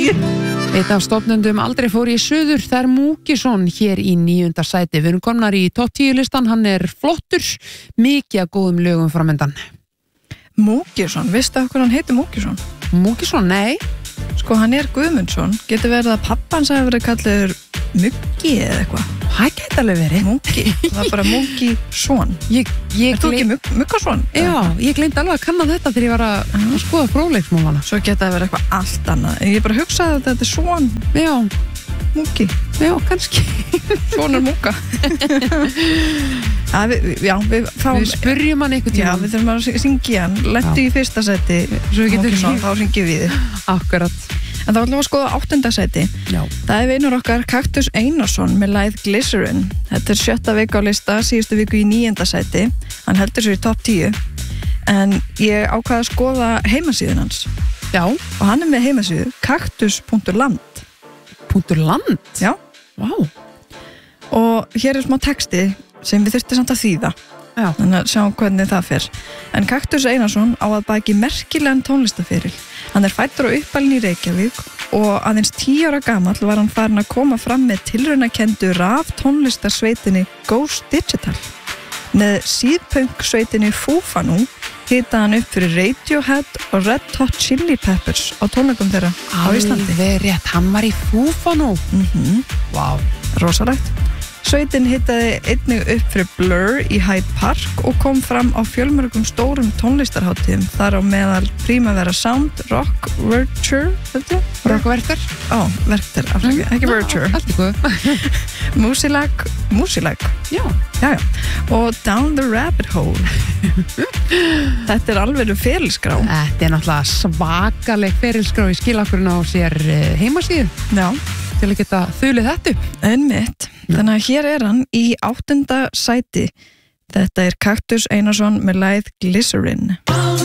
Eitt af stofnendum Aldrei fór í suður, það Múkisson hér í 9. sæti. Við erum komnar í topp 10 listan, hann flottur, mikið af góðum lögum framöndan. Múkisson, veistu af hvernig hann heitir Múkisson? Múkisson, nei. Sko, hann Guðmundsson, getur verið að pappans hafi verið kallaður Muggi eða eitthvað. Það geti alveg verið. Múki, það bara Múkisson. Þú ekki Muggason? Já, ég gleymdi alveg að kanna þetta þegar ég var að skoða fróðleiksmálana. Svo geta það verið eitthvað allt annað. Ég bara hugsaði að þetta svon. Já. Múki. Já, kannski. Svonur Múka. Við spurjum hann einhvern tíma. Já, við þurfum að syngja hann. Lentu í fyrsta sæti. Svo við getum þá syngjum við. Akkurat. En þá ætlum við að skoða 8. sæti. Já. Það vinur okkar Kaktus Einarsson með lagið Glycerin. Þetta 7. viku á lista, síðustu viku í 9. sæti. Hann heldur sér í topp 10. En ég ákvaði að skoða heimasíðun hans. Já. Og hann með heimasíðu kaktus.land. .land? Já. Vá. Og hér smá texti sem við þurftum samt að þýða. Já. Þannig að sjá hvernig það fer. En Kaktus Einarsson á að baki merkilegan tónlistaferil. Hann fæddur á uppalinn í Reykjavík og aðeins 10 ára gamall var hann farin að koma fram með tilraunakendu raf tónlistarsveitinni Ghost Digital. Með síðpunk sveitinni Foo-Fanú hitaði hann upp fyrir Radiohead og Red Hot Chili Peppers á tónleikum þeirra á Íslandi. Alveg rétt, hann var í Foo-Fanú. Vá, rosalegt. Sveitin hitaði einnig upp fyrir Blur í Hyde Park og kom fram á fjölmörgum stórum tónlistarhátíðum, þar á meðal Primavera Sound, Rock Verture, Rock Verture? Verture, ekki Verture. Allt í góð. Músilag. Já. Og Down the Rabbit Hole. Þetta alveg ferilskrá. Þetta náttúrulega svakaleg ferilskrá í skilakkurinn á sér heimasíðu. Já. Til að geta þulið þetta upp. Einmitt. Þannig að hér hann í 8. sæti. Þetta Kaktus Einarsson með lagið Glycerin.